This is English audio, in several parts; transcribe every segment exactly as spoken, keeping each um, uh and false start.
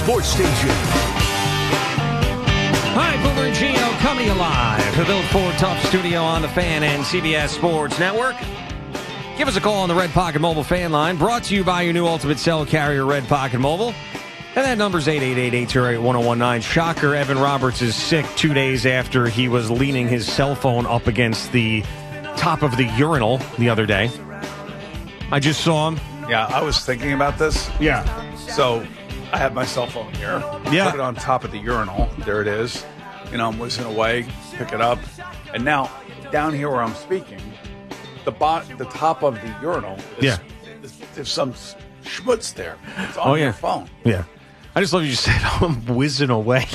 Sports Station. Hi, Boomer and Gino coming alive. The Built Ford Tough Studio on the Fan and C B S Sports Network. Give us a call on the Red Pocket Mobile fan line, brought to you by your new Ultimate Cell carrier, Red Pocket Mobile. And that number's eight eight eight, eight zero eight, one zero one nine. Shocker, Evan Roberts is sick two days after he was leaning his cell phone up against the top of the urinal the other day. I just saw him. Yeah, I was thinking about this. Yeah. So I have my cell phone here. Yeah. Put it on top of the urinal. There it is. You know, I'm whizzing away, pick it up. And now, down here where I'm speaking, the bot, the top of the urinal, is, Yeah. is, there's some schmutz there. It's on Oh, yeah. your phone. Yeah. I just love you said, I'm whizzing away.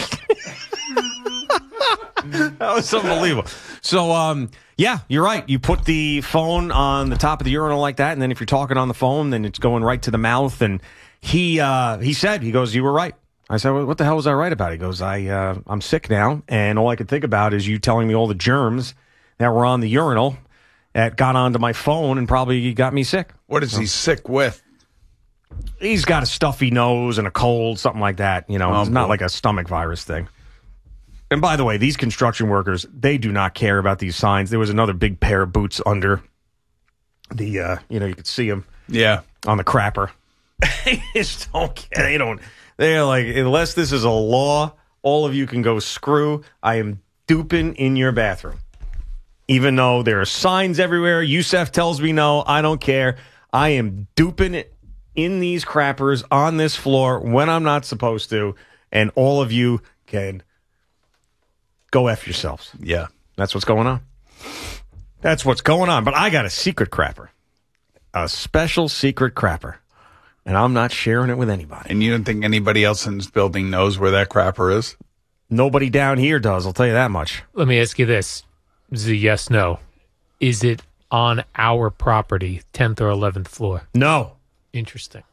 That was unbelievable. So, um, yeah, you're right. You put the phone on the top of the urinal like that, and then if you're talking on the phone, then it's going right to the mouth. And he uh, he said, he goes, you were right. I said, well, what the hell was I right about? He goes, I, uh, I'm sick now, and all I could think about is you telling me all the germs that were on the urinal that got onto my phone and probably got me sick. What is he sick with? He's got a stuffy nose and a cold, something like that. You know, Oh, it's not boy. like a stomach virus thing. And by the way, these construction workers, they do not care about these signs. There was another big pair of boots under the, uh, you know, you could see them Yeah. on the crapper. They just don't care. They don't, they're like, unless this is a law, all of you can go screw. I am duping in your bathroom. Even though there are signs everywhere, Youssef tells me no, I don't care. I am duping it in these crappers on this floor when I'm not supposed to, and all of you can go F yourselves. Yeah. That's what's going on. That's what's going on. But I got a secret crapper, a special secret crapper, and I'm not sharing it with anybody. And you don't think anybody else in this building knows where that crapper is? Nobody down here does, I'll tell you that much. Let me ask you this. This is a yes, no. Is it on our property, tenth or eleventh floor? No. Interesting.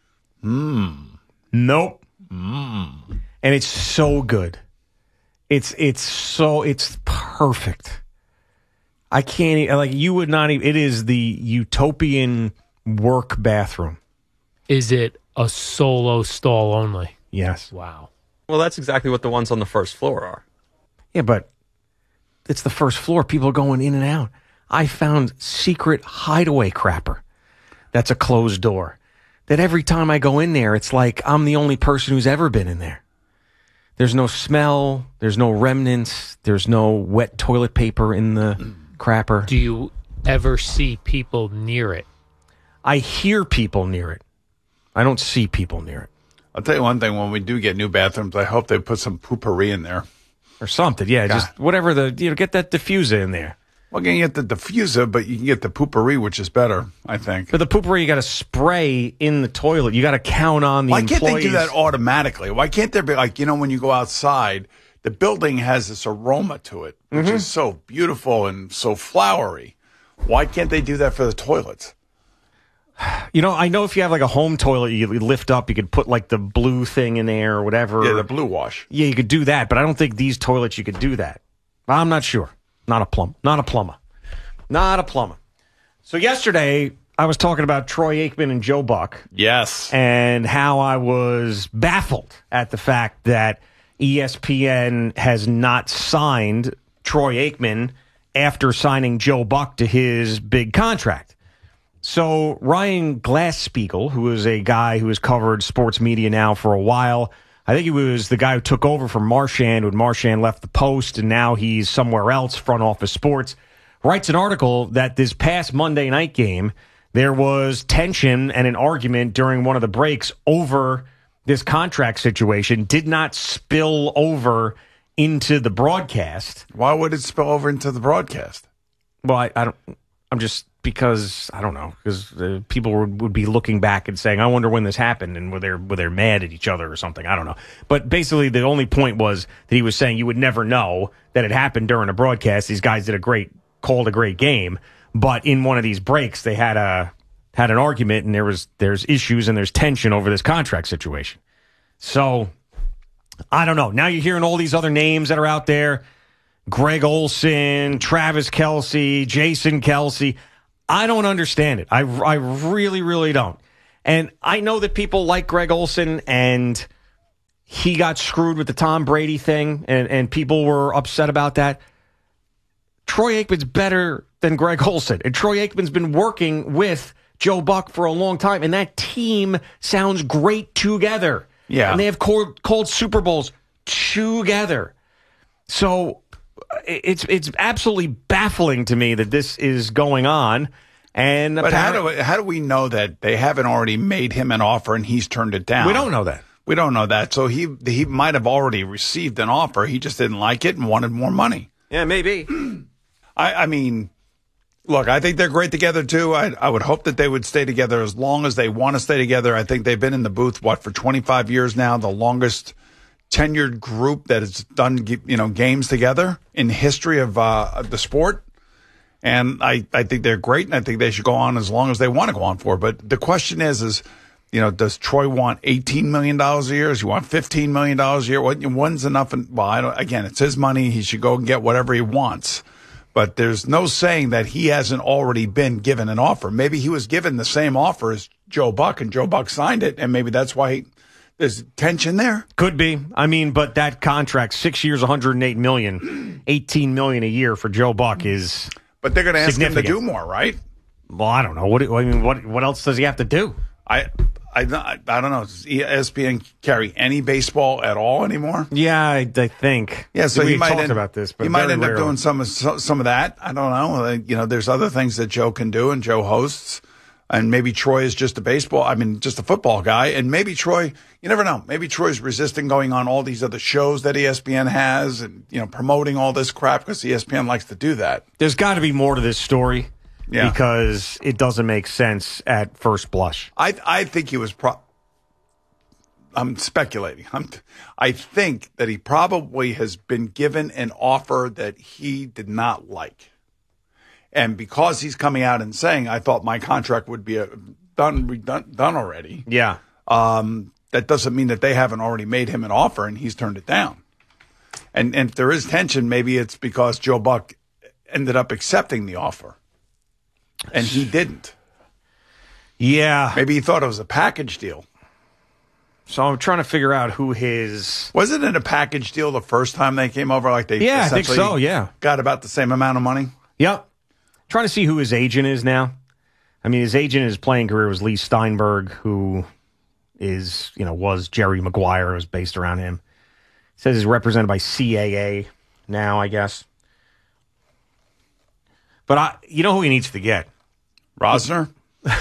Nope. And it's so good. It's it's so it's perfect. I can't e- like you would not even. It is the utopian work bathroom. Is it a solo stall only? Yes. Wow. Well, that's exactly what the ones on the first floor are. Yeah, but it's the first floor. People are going in and out. I found secret hideaway crapper. That's a closed door. That every time I go in there, it's like I'm the only person who's ever been in there. There's no smell. There's no remnants. There's no wet toilet paper in the crapper. Do you ever see people near it? I hear people near it. I don't see people near it. I'll tell you one thing. When we do get new bathrooms, I hope they put some poopery in there. Or something. Yeah, God. just whatever the, you know, get that diffuser in there. Well, you can get the diffuser, but you can get the poopery, which is better, I think. But the poopery, you got to spray in the toilet. You got to count on the Why can't employees. they do that automatically? Why can't there be, like, you know, when you go outside, the building has this aroma to it, which Mm-hmm. is so beautiful and so flowery. Why can't they do that for the toilets? You know, I know if you have like a home toilet, you lift up, you could put like the blue thing in there or whatever. Yeah, the blue wash. Yeah, you could do that, but I don't think these toilets you could do that. I'm not sure. Not a plumb. Not a plumber. Not a plumber. So yesterday, I was talking about Troy Aikman and Joe Buck. Yes. And how I was baffled at the fact that E S P N has not signed Troy Aikman after signing Joe Buck to his big contract. So Ryan Glass-Steagall, who is a guy who has covered sports media now for a while, I think he was the guy who took over from Marchand when Marchand left the Post, and now he's somewhere else, front office sports, writes an article that this past Monday night game, there was tension and an argument during one of the breaks over this contract situation, did not spill over into the broadcast. Why would it spill over into the broadcast? Well, I, I don't, I'm just, because, I don't know, because uh, people would, would be looking back and saying, I wonder when this happened, and were they, were they mad at each other or something? I don't know. But basically, the only point was that he was saying you would never know that it happened during a broadcast. These guys did a great, called a great game, but in one of these breaks, they had a had an argument, and there was there's issues and there's tension over this contract situation. So, I don't know. Now you're hearing all these other names that are out there. Greg Olson, Travis Kelce, Jason Kelce. I don't understand it. I, I really, really don't. And I know that people like Greg Olson, and he got screwed with the Tom Brady thing, and, and people were upset about that. Troy Aikman's better than Greg Olsen, and Troy Aikman's been working with Joe Buck for a long time, and that team sounds great together. Yeah. And they have called, called Super Bowls together. So it's it's absolutely baffling to me that this is going on. And But how do, we, how do we know that they haven't already made him an offer and he's turned it down? We don't know that. We don't know that. So he he might have already received an offer. He just didn't like it and wanted more money. Yeah, maybe. I, I mean, look, I think they're great together, too. I, I would hope that they would stay together as long as they want to stay together. I think they've been in the booth, what, for twenty-five years now, the longest tenured group that has done, you know, games together in the history of uh, the sport. And I, I think they're great, and I think they should go on as long as they want to go on for. But the question is, is, you know, does Troy want eighteen million dollars a year? Does he want fifteen million dollars a year? What, when's enough? In, well, I don't, again, it's his money. He should go and get whatever he wants. But there's no saying that he hasn't already been given an offer. Maybe he was given the same offer as Joe Buck, and Joe Buck signed it, and maybe that's why he, there's tension there. Could be. I mean, but that contract, six years, one hundred eight million dollars, eighteen million dollars a year for Joe Buck is But they're going to ask him to do more, right? Well, I don't know. What I mean, what what else does he have to do? I I, I don't know. Does E S P N carry any baseball at all anymore? Yeah, I, I think. Yeah, so we he might talked end, about this, but he might end rarely. up doing some of some of that. I don't know. You know, there's other things that Joe can do, and Joe hosts, and maybe Troy is just a baseball. I mean, just a football guy, and maybe Troy. You never know. Maybe Troy's resisting going on all these other shows that E S P N has, and you know, promoting all this crap because E S P N likes to do that. There's got to be more to this story. Yeah. Because it doesn't make sense at first blush. I I think he was pro. I'm speculating. I'm, I think that he probably has been given an offer that he did not like. And because he's coming out and saying, I thought my contract would be a, done, done done already, Yeah. um, that doesn't mean that they haven't already made him an offer and he's turned it down. And, and if there is tension, maybe it's because Joe Buck ended up accepting the offer and he didn't. Yeah. Maybe he thought it was a package deal. So I'm trying to figure out who his. Wasn't it a package deal the first time they came over? Like they Yeah, I think essentially so, yeah. got about the same amount of money? Yep. Trying to see who his agent is now. I mean, his agent in his playing career was Lee Steinberg, who is, you know, was Jerry Maguire, was based around him. It says he's represented by C A A now, I guess. But I, you know who he needs to get? Rosner?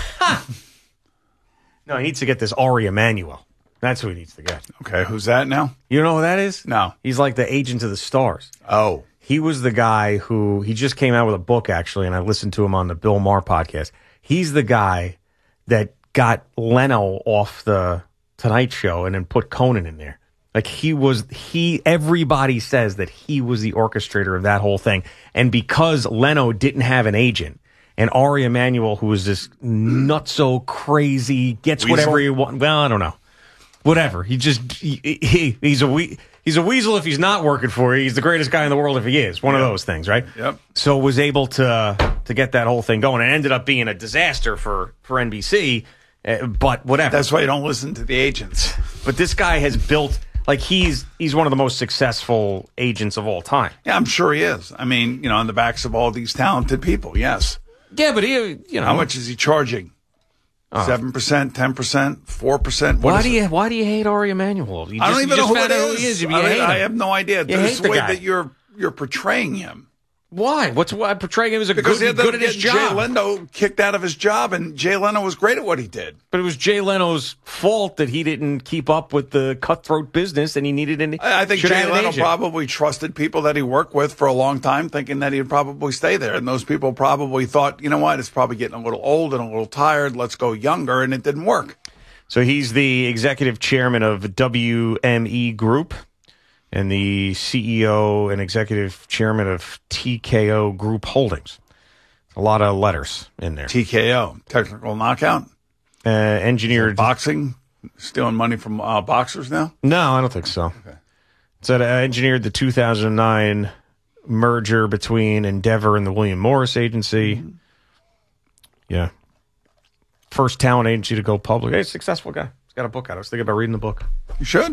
No, he needs to get this Ari Emanuel. That's who he needs to get. Okay, who's that now? You know who that is? No. He's like the agent of the stars. Oh. He was the guy who, he just came out with a book, actually, and I listened to him on the Bill Maher podcast. He's the guy that got Leno off the Tonight Show and then put Conan in there. Like he was, he, everybody says that he was the orchestrator of that whole thing. And because Leno didn't have an agent, and Ari Emanuel, who was this nutso crazy, gets Weasel? whatever he wants. Well, I don't know. Whatever. He just, he, he he's a we, he's a weasel if he's not working for you. He's the greatest guy in the world if he is. One Yep. of those things, right? Yep. So was able to to get that whole thing going. It ended up being a disaster for, for N B C, uh, but whatever. That's why you don't listen to the agents. But this guy has built, like he's he's one of the most successful agents of all time. Yeah, I'm sure he is. I mean, you know, on the backs of all these talented people, yes. Yeah, but he, you know. How much is he charging? Seven percent, ten percent, four percent. Why do you why do you hate Ari Emanuel? You I don't just- even you know just who found it out is. he is. You I, hate I him. have no idea. You This hate the way guy. that you're you're portraying him. Why? What's why portraying him as a Because good, he good had at to his get Jay job? Leno kicked out of his job, and Jay Leno was great at what he did. But it was Jay Leno's fault that he didn't keep up with the cutthroat business, and he needed an. I I think should Jay have an Leno agent. probably trusted people that he worked with for a long time, thinking that he'd probably stay there. And those people probably thought, you know what, it's probably getting a little old and a little tired. Let's go younger. And it didn't work. So he's the executive chairman of W M E Group and the C E O and executive chairman of T K O Group Holdings. A lot of letters in there. T K O, technical knockout. Uh, engineered. Boxing, stealing money from uh, boxers now? No, I don't think so. Okay. So uh, engineered the two thousand nine merger between Endeavor and the William Morris Agency. Mm-hmm. Yeah. First talent agency to go public. Hey, successful guy. He's got a book out. I was thinking about reading the book. You should.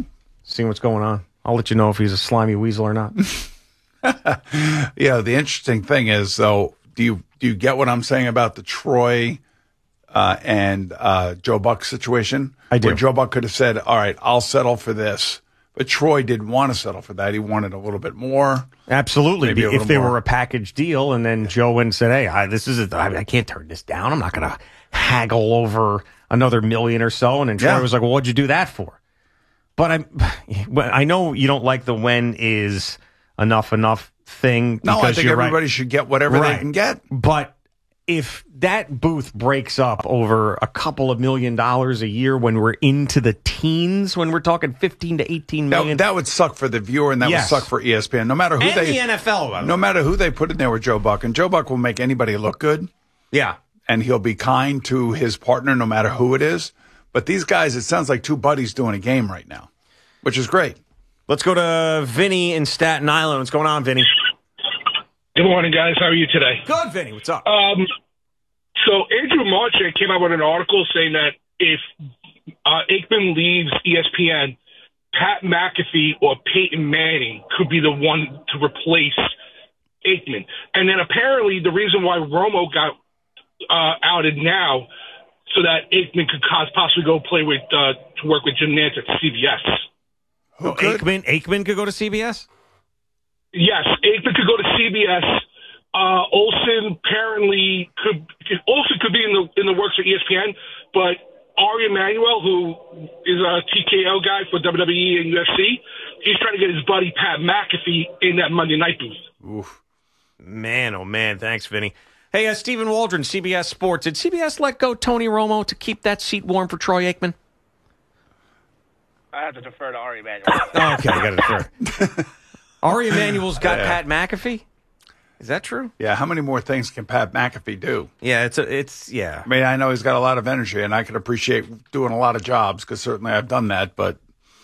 seeing what's going on. I'll let you know if he's a slimy weasel or not. Yeah, the interesting thing is, though, do you do you get what I'm saying about the Troy uh, and uh, Joe Buck situation? I do. Where Joe Buck could have said, all right, I'll settle for this. But Troy didn't want to settle for that. He wanted a little bit more. Absolutely. Maybe a If little they more. were a package deal, and then Joe went and said, hey, I, this is a, I, I can't turn this down. I'm not going to haggle over another million or so. And then Troy Yeah. was like, well, what'd you do that for? But I, I know you don't like the when is enough enough thing. No, I because think you're everybody right. should get whatever Right. they can get. But if that booth breaks up over a couple of million dollars a year when we're into the teens, when we're talking fifteen to eighteen million, That, that would suck for the viewer, and that Yes. would suck for E S P N. No matter who and they, the N F L, by the no way. matter who they put in there with Joe Buck, and Joe Buck will make anybody look good, Yeah. and he'll be kind to his partner, no matter who it is. But these guys, it sounds like two buddies doing a game right now, which is great. Let's go to Vinny in Staten Island. What's going on, Vinny? Good morning, guys. How are you today? Good, Vinny. What's up? Um, so Andrew Marchand came out with an article saying that if uh, Aikman leaves E S P N, Pat McAfee or Peyton Manning could be the one to replace Aikman. And then apparently the reason why Romo got uh, outed now so that Aikman could cause, possibly go play with uh, to work with Jim Nantz at C B S. Who Oh, could? Aikman, Aikman could go to C B S? Yes, Aikman could go to C B S. Uh, Olsen apparently could, could Olsen could be in the in the works for E S P N, but Ari Emanuel, who is a T K O guy for W W E and U F C, he's trying to get his buddy Pat McAfee in that Monday night booth. Oof. Man, oh man. Thanks, Vinny. Hey, uh, Stephen Waldron, C B S Sports. Did C B S let go Tony Romo to keep that seat warm for Troy Aikman? I have to defer to Ari Emanuel. Oh, okay, I got it defer. Ari Emanuel's got Pat McAfee? Is that true? Yeah, how many more things can Pat McAfee do? Yeah, it's a, it's yeah. I mean, I know he's got a lot of energy, and I can appreciate doing a lot of jobs because certainly I've done that. But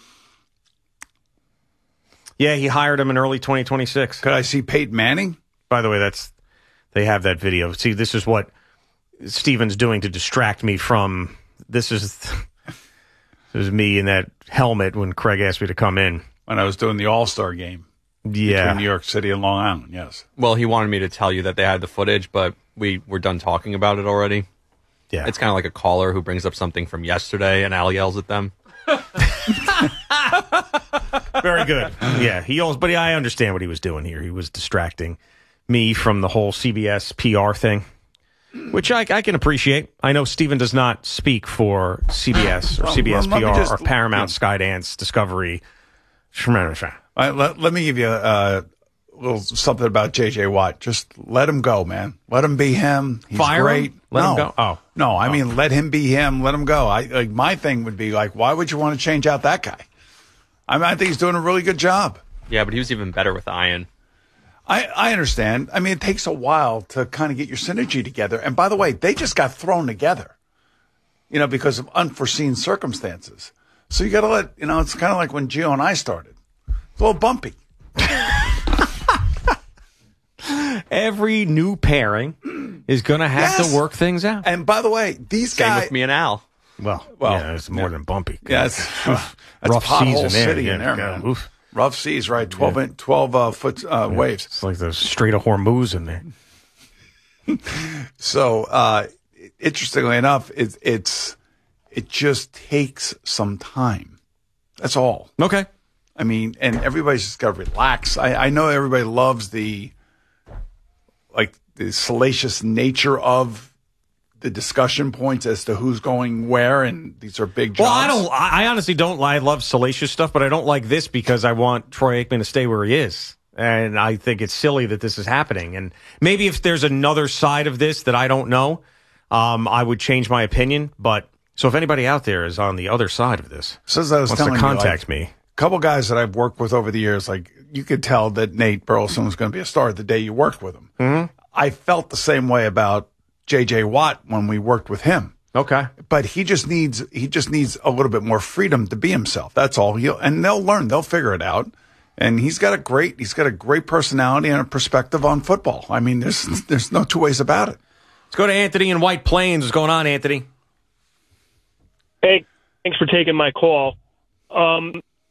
Yeah, he hired him in early twenty twenty-six. could I see Peyton Manning? By the way, that's they have that video. See, this is what Steven's doing to distract me from this is this is me in that helmet when Craig asked me to come in. When I was doing the All Star game Yeah. between New York City and Long Island, yes. Well, he wanted me to tell you that they had the footage, but we were done talking about it already. Yeah. It's kind of like a caller who brings up something from yesterday, and Al yells at them. Very good. Yeah, he always, but I understand what he was doing here. He was distracting me from the whole C B S P R thing, which I, I can appreciate. I know Steven does not speak for C B S or Well, C B S well, let me P R just- or Paramount, yeah. Skydance, Discovery. All right, let, let me give you a, a little something about J J Watt. Just let him go, man. Let him be him. He's Fire him? great. Let no. him go? Oh. No, I mean, let him be him. Let him go. I like my thing would be like, why would you want to change out that guy? I mean, I think he's doing a really good job. Yeah, but he was even better with Ian. I, I understand. I mean, it takes a while to kind of get your synergy together. And by the way, they just got thrown together, you know, because of unforeseen circumstances. So you got to let, you know, it's kind of like when Gio and I started. It's a little bumpy. Every new pairing is going to have Yes. to work things out. And by the way, these Same guys. with me and Al. Well, Well, yeah, it's more yeah. than bumpy. Yeah, it's, that's Rough pothole season there. city Yeah, in there, God, man. oof. Rough seas, right? twelve, in, twelve uh, foot uh, waves. It's like the Strait of Hormuz in there. So, uh, interestingly enough, it, it's it just takes some time. That's all. Okay. I mean, and everybody's just got to relax. I, I know everybody loves the like the salacious nature of the discussion points as to who's going where, and these are big jobs. Well, I don't. I I honestly don't. I love salacious stuff, but I don't like this because I want Troy Aikman to stay where he is, and I think it's silly that this is happening. And maybe if there's another side of this that I don't know, um, I would change my opinion. But so if anybody out there is on the other side of this, So as I was wants to telling you, contact like, me. a couple guys that I've worked with over the years, like you could tell that Nate Burleson was going to be a star the day you worked with him. Mm-hmm. I felt the same way about J J Watt when we worked with him. Okay. But he just needs he just needs a little bit more freedom to be himself. That's all. He'll, and they'll learn. They'll figure it out. And he's got a great he's got a great personality and a perspective on football. I mean, there's there's no two ways about it. Let's go to Anthony in White Plains. What's going on, Anthony? Hey, thanks for taking my call. Um,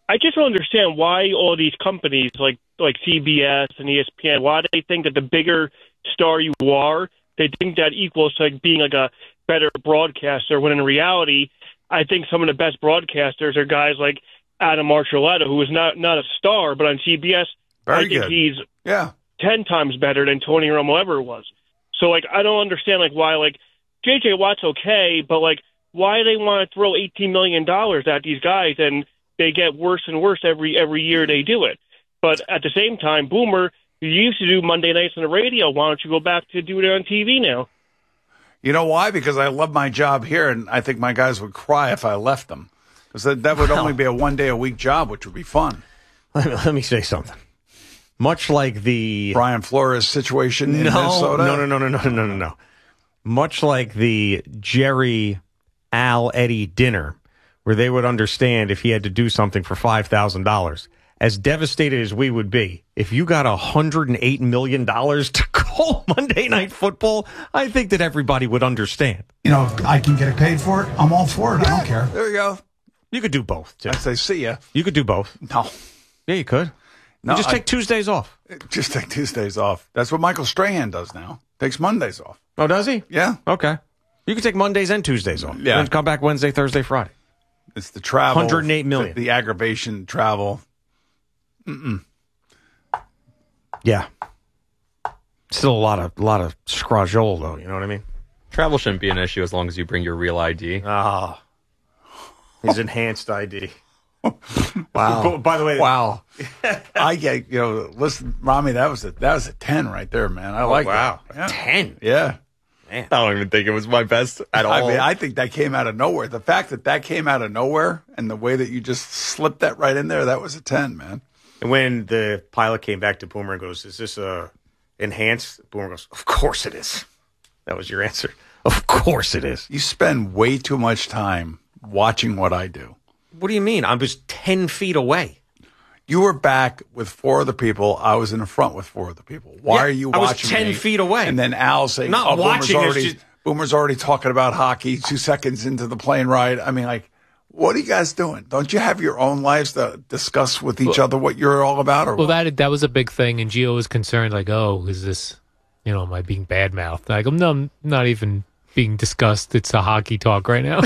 I just don't understand why all these companies like like C B S and E S P N, why they think that the bigger star you are, they think that equals to like being like a better broadcaster, when in reality, I think some of the best broadcasters are guys like Adam Archuleta, who is not, not a star, but on C B S, Very I think good. he's Yeah. ten times better than Tony Romo ever was. So, like, I don't understand, like, why, like, J J Watt's okay, but, like, why they want to throw eighteen million dollars at these guys, and they get worse and worse every every year they do it. But at the same time, Boomer, you used to do Monday nights on the radio. Why don't you go back to do it on T V now? You know why? Because I love my job here, and I think my guys would cry if I left them. Because that, that would only be a one-day-a-week job, which would be fun. Let me, let me say something. Much like the Brian Flores situation in no, Minnesota. No, no, no, no, no, no, no, no. Much like the Jerry, Al, Eddie dinner, where they would understand if he had to do something for five thousand dollars. As devastated as we would be, if you got one hundred eight million dollars to call Monday Night Football, I think that everybody would understand. You know, I can get paid for it. I'm all for it. I don't care. There you go. You could do both, too. I say, see ya. You could do both. No. Yeah, you could. No, you just I- take Tuesdays off. Just take Tuesdays off. That's what Michael Strahan does now. Takes Mondays off. Oh, does he? Yeah. Okay. You can take Mondays and Tuesdays off. Yeah. Then come back Wednesday, Thursday, Friday. It's the travel. one hundred eight million. The, the aggravation travel. Yeah. Still a lot of lot of scrajol, though. You know what I mean? Travel shouldn't be an issue as long as you bring your real I D. Ah. His enhanced I D. Wow. By the way, Wow. I get, you know, listen, Rami, that was a that was a ten right there, man. I like wow. that. Yeah. ten. Yeah. I don't even think it was my best at all. I mean, I think that came out of nowhere. The fact that that came out of nowhere and the way that you just slipped that right in there, that was a ten, man. And when the pilot came back to Boomer and goes, "Is this a enhanced?" Boomer goes, "Of course it is." That was your answer. Of course it is. You spend way too much time watching what I do. What do you mean? I was ten feet away. You were back with four other people. I was in the front with four other people. Why Yeah, are you I was watching ten me? feet away. And then Al saying, Not oh, Boomer's watching, it's already, just- Boomer's already talking about hockey two seconds into the plane ride. I mean, like, what are you guys doing? Don't you have your own lives to discuss with each other what you're all about? Or Well, what? that that was a big thing, and Gio was concerned, like, oh, is this, you know, am I being bad mouthed? Like, I'm not, I'm not even being discussed. It's a hockey talk right now.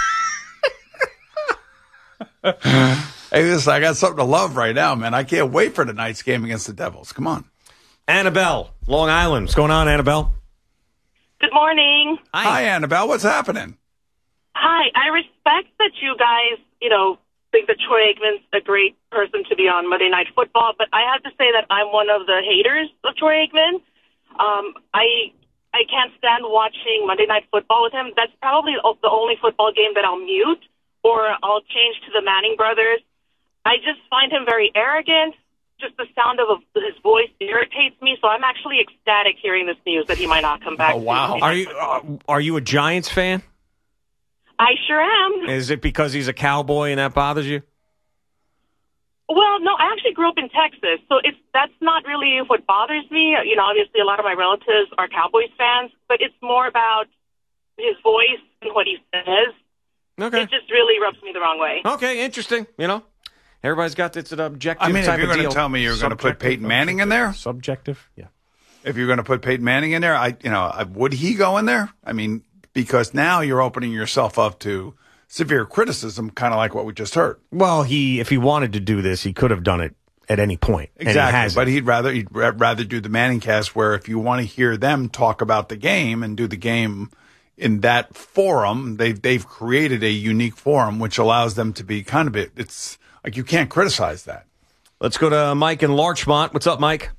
Hey, listen, I got something to love right now, man. I can't wait for tonight's game against the Devils. Come on. Annabelle, Long Island. What's going on, Annabelle? Good morning. Hi, Annabelle. What's happening? Hi. I respect that you guys, you know, think that Troy Aikman's a great person to be on Monday Night Football, but I have to say that I'm one of the haters of Troy Aikman. Um, I I can't stand watching Monday Night Football with him. That's probably the only football game that I'll mute, or I'll change to the Manning brothers. I just find him very arrogant. Just the sound of his voice irritates me, so I'm actually ecstatic hearing this news that he might not come back. Oh, wow. to Are you uh, are you a Giants fan? I sure am. Is it because he's a cowboy and that bothers you? Well, no, I actually grew up in Texas, so it's that's not really what bothers me. You know, obviously a lot of my relatives are Cowboys fans, but it's more about his voice and what he says. Okay. It just really rubs me the wrong way. Okay, interesting. You know, everybody's got this an objective I mean, if type you're of gonna deal. tell me you're gonna put Subjective, Peyton Manning in there? Subjective, yeah. If you're going to put Peyton Manning in there, I, you know, I, would he go in there? I mean, because now you're opening yourself up to severe criticism, kind of like what we just heard. Well, he if he wanted to do this, he could have done it at any point. and he Exactly, hasn't. but he'd rather he'd ra- rather do the Manning cast, where if you want to hear them talk about the game and do the game in that forum, they've they've created a unique forum which allows them to be kind of it. It's like you can't criticize that. Let's go to Mike in Larchmont. What's up, Mike?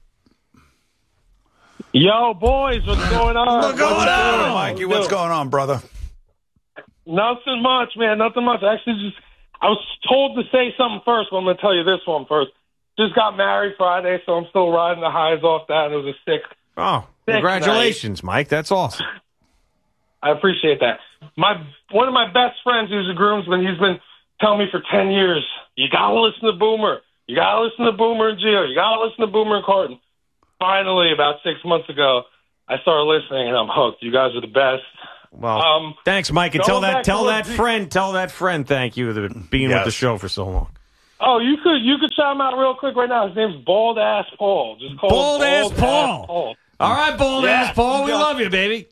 Yo, boys, what's going on? What's going on, doing? Mikey? What's going on, brother? Nothing much, man. Nothing much. Actually, just I was told to say something first, but I'm going to tell you this one first. Just got married Friday, so I'm still riding the highs off that. It was a sick. Oh, sick congratulations, Mike. That's awesome. I appreciate that. My one of my best friends, who's a groomsman, he's been telling me for ten years, you got to listen to Boomer. You got to listen to Boomer and Gio. You got to listen to Boomer and Carton. Finally, about six months ago, I started listening, and I'm hooked. You guys are the best. Well, Um, thanks, Mike, and going tell that back tell to that what- friend tell that friend thank you for being Yes. with the show for so long. Oh, you could you could shout him out real quick right now. His name's Bald Ass Paul. Just call Bald him Ass Bald Paul. Ass Paul. All right, Bald Yeah, Ass Paul, we yeah. love you, baby.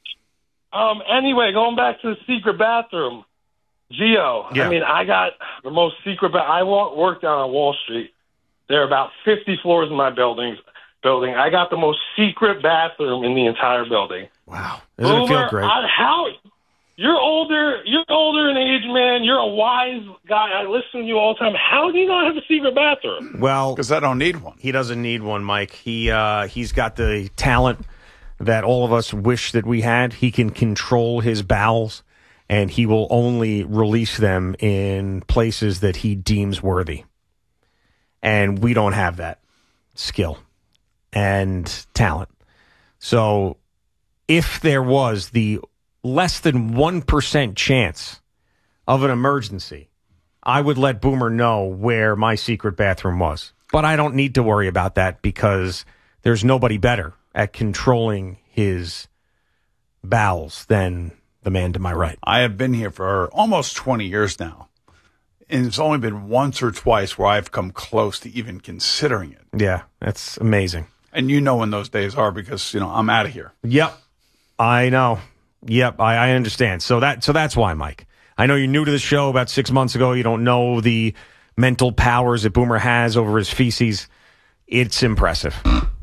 Um. Anyway, going back to the secret bathroom, Gio. Yeah. I mean, I got the most secret. Ba- I walk, work down on Wall Street. There are about fifty floors in my buildings. Building. I got the most secret bathroom in the entire building. Wow, doesn't it feel Boomer, great? I, how? You're older. You're older in age, man. You're a wise guy. I listen to you all the time. How do you not have a secret bathroom? Well, Because I don't need one. he doesn't need one, Mike. He uh, he's got the talent that all of us wish that we had. He can control his bowels, and he will only release them in places that he deems worthy. And we don't have that skill and talent. So if there was the less than one percent chance of an emergency, I would let Boomer know where my secret bathroom was. But I don't need to worry about that because there's nobody better at controlling his bowels than the man to my right. I have been here for almost twenty years now. And it's only been once or twice where I've come close to even considering it. Yeah, that's amazing. And you know when those days are because, you know, I'm out of here. Yep, I know. Yep, I, I understand. So that so that's why, Mike. I know you're new to the show. About six months ago, you don't know the mental powers that Boomer has over his feces. It's impressive.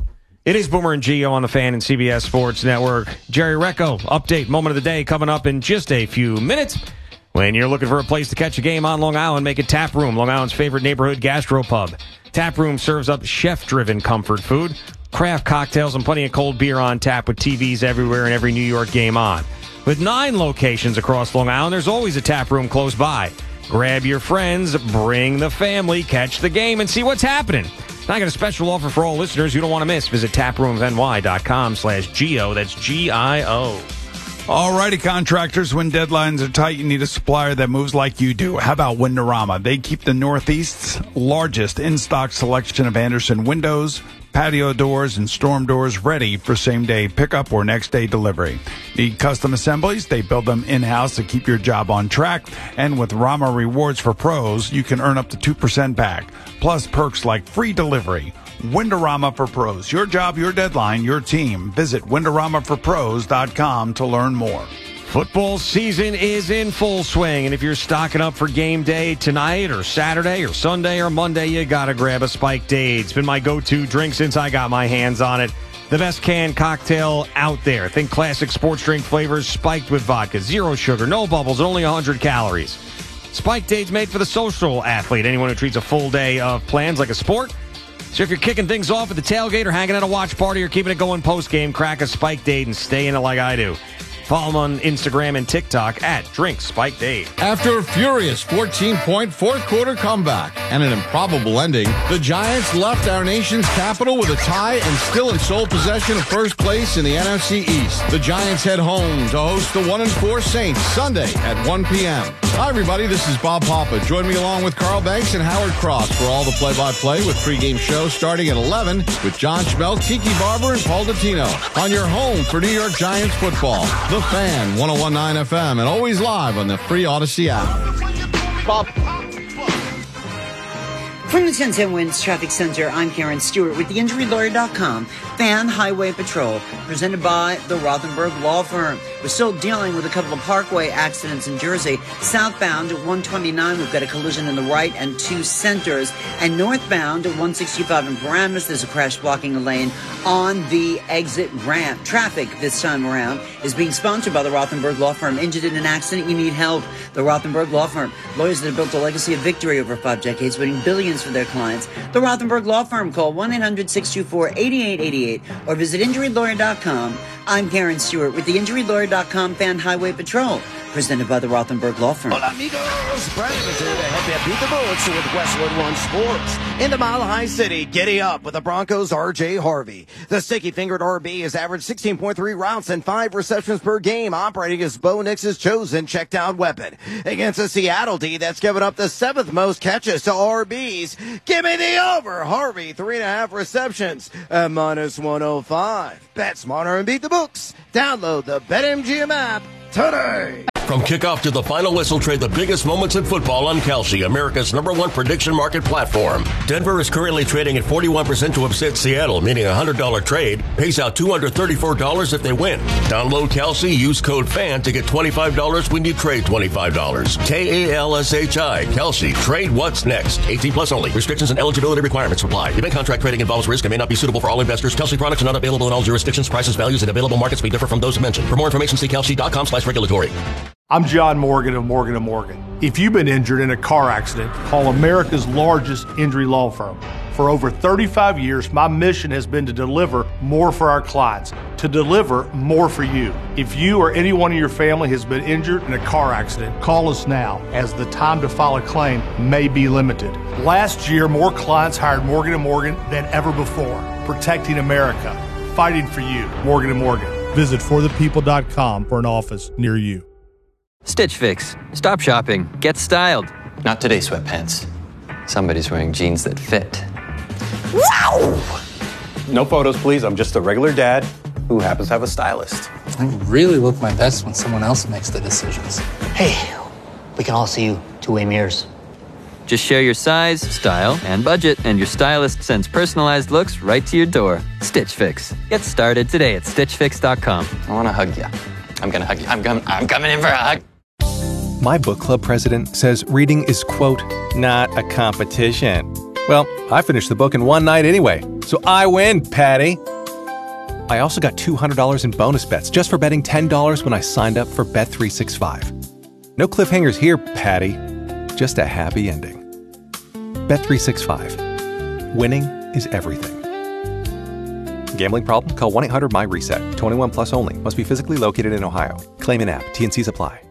It is Boomer and Gio on the Fan and C B S Sports Network. Jerry Recco, update moment of the day coming up in just a few minutes. When you're looking for a place to catch a game on Long Island, make it Tap Room, Long Island's favorite neighborhood gastropub. Tap Room serves up chef-driven comfort food, craft cocktails, and plenty of cold beer on tap with T Vs everywhere and every New York game on. With nine locations across Long Island, there's always a tap room close by. Grab your friends, bring the family, catch the game, and see what's happening. And I got a special offer for all listeners you don't want to miss. Visit taproomny.com slash Gio. That's G I O. All righty, contractors, when deadlines are tight, you need a supplier that moves like you do. How about Windorama? They keep the Northeast's largest in-stock selection of Andersen windows, patio doors, and storm doors ready for same-day pickup or next-day delivery. Need custom assemblies? They build them in-house to keep your job on track. And with Rama Rewards for Pros, you can earn up to two percent back, plus perks like free delivery. Windorama for Pros. Your job, your deadline, your team. Visit Windorama for Pros dot com to learn more. Football season is in full swing, and if you're stocking up for game day tonight or Saturday or Sunday or Monday, you got to grab a Spiked Dade. It's been my go-to drink since I got my hands on it. The best canned cocktail out there. Think classic sports drink flavors spiked with vodka, zero sugar, no bubbles, and only one hundred calories. Spiked Dade's made for the social athlete, anyone who treats a full day of plans like a sport. So if you're kicking things off at the tailgate or hanging at a watch party or keeping it going post-game, crack a Spiked Dade and stay in it like I do. Follow them on Instagram and TikTok at Drink Spiked Dade. After a furious fourteen-point fourth-quarter comeback and an improbable ending, the Giants left our nation's capital with a tie and still in sole possession of first place in the N F C East. The Giants head home to host the one and four Saints Sunday at one p.m. Hi, everybody. This is Bob Papa. Join me along with Carl Banks and Howard Cross for all the play-by-play with pregame show starting at eleven with John Schmelk, Tiki Barber, and Paul Dottino on your home for New York Giants football. The Fan, one oh one point nine F M, and always live on the free Odyssey app. Bob. From the ten ten Winds Traffic Center, I'm Karen Stewart with the injury lawyer dot com. Fan Highway Patrol, presented by the Rothenberg Law Firm. We're still dealing with a couple of parkway accidents in Jersey. Southbound at one twenty-nine, we've got a collision in the right and two centers. And northbound at one sixty-five in Paramus, there's a crash blocking a lane on the exit ramp. Traffic this time around is being sponsored by the Rothenberg Law Firm. Injured in an accident, you need help. The Rothenberg Law Firm. Lawyers that have built a legacy of victory over five decades, winning billions for their clients. The Rothenberg Law Firm. Call one eight hundred six two four eight eight eight eight or visit injury lawyer dot com. I'm Karen Stewart with the injury lawyer dot com Fan Highway Patrol, presented by the Rothenberg Law Firm. Hola, amigos. Brandon is here to help you beat the bullets with Westwood One Sports. In the Mile High City, giddy up with the Broncos' R J Harvey. The sticky-fingered R B has averaged sixteen point three routes and five receptions per game, operating as Bo Nix's chosen checkdown weapon. Against a Seattle D that's given up the seventh most catches to R Bs. Give me the over. Harvey, three and a half receptions at minus one oh five. Bet smarter and beat the books. Download the BetMGM app today. From kickoff to the final whistle, trade the biggest moments in football on Kalshi, America's number one prediction market platform. Denver is currently trading at forty-one percent to upset Seattle, meaning a one hundred dollars trade pays out two hundred thirty-four dollars if they win. Download Kalshi, use code FAN to get twenty-five dollars when you trade twenty-five dollars. K A L S H I, Kalshi. Trade what's next. eighteen plus only. Restrictions and eligibility requirements apply. Event contract trading involves risk and may not be suitable for all investors. Kalshi products are not available in all jurisdictions. Prices, values, and available markets may differ from those mentioned. For more information, see kalshi.com slash regulatory. I'm John Morgan of Morgan and Morgan. If you've been injured in a car accident, call America's largest injury law firm. For over thirty-five years, my mission has been to deliver more for our clients, to deliver more for you. If you or anyone in your family has been injured in a car accident, call us now, as the time to file a claim may be limited. Last year, more clients hired Morgan and Morgan than ever before, protecting America, fighting for you. Morgan and Morgan. Visit for the people dot com for an office near you. Stitch Fix. Stop shopping. Get styled. Not today, sweatpants. Somebody's wearing jeans that fit. Wow! No photos, please. I'm just a regular dad who happens to have a stylist. I really look my best when someone else makes the decisions. Hey, we can all see you two-way mirrors. Just share your size, style, and budget, and your stylist sends personalized looks right to your door. Stitch Fix. Get started today at stitch fix dot com. I want to hug you. I'm going to hug you. I'm, com- I'm coming in for a hug. My book club president says reading is, quote, not a competition. Well, I finished the book in one night anyway, so I win, Patty. I also got two hundred dollars in bonus bets just for betting ten dollars when I signed up for Bet three sixty-five. No cliffhangers here, Patty. Just a happy ending. Bet three sixty-five. Winning is everything. Gambling problem? Call one eight hundred my reset. twenty-one plus only. Must be physically located in Ohio. Claim in app. T N Cs apply.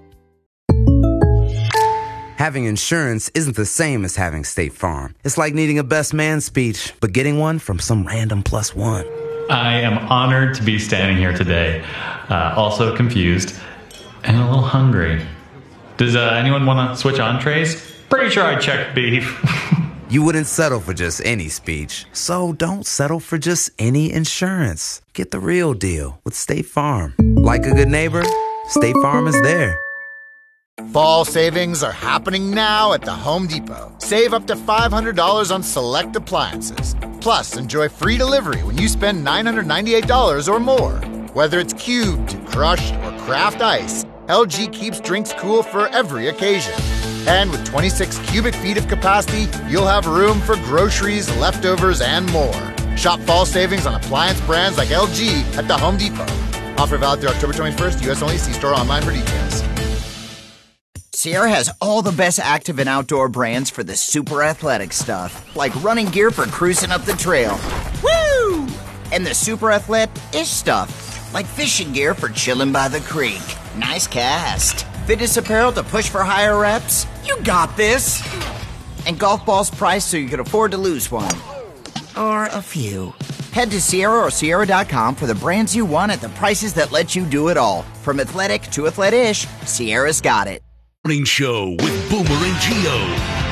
Having insurance isn't the same as having State Farm. It's like needing a best man speech, but getting one from some random plus one. I am honored to be standing here today, uh, also confused and a little hungry. Does uh, anyone want to switch entrees? Pretty sure I checked beef. You wouldn't settle for just any speech, so don't settle for just any insurance. Get the real deal with State Farm. Like a good neighbor, State Farm is there. Fall savings are happening now at the Home Depot. Save up to five hundred dollars on select appliances. Plus, enjoy free delivery when you spend nine hundred ninety-eight dollars or more. Whether it's cubed, crushed, or craft ice, L G keeps drinks cool for every occasion. And with twenty-six cubic feet of capacity, you'll have room for groceries, leftovers, and more. Shop fall savings on appliance brands like L G at the Home Depot. Offer valid through October twenty-first, U S only. See store online for details. Sierra has all the best active and outdoor brands for the super athletic stuff, like running gear for cruising up the trail. Woo! And the super athletic-ish stuff, like fishing gear for chilling by the creek. Nice cast. Fitness apparel to push for higher reps. You got this. And golf balls priced so you can afford to lose one. Or a few. Head to Sierra or Sierra dot com for the brands you want at the prices that let you do it all. From athletic to athletic-ish, Sierra's got it. Morning Show with Boomer and Gio.